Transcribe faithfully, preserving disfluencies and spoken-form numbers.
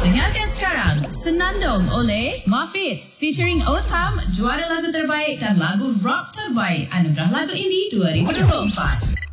Dengarkan sekarang Senandung oleh Muffets featuring Otam, juara lagu terbaik dan lagu rock terbaik Anugerah Lagu Indie dua ribu dua puluh empat.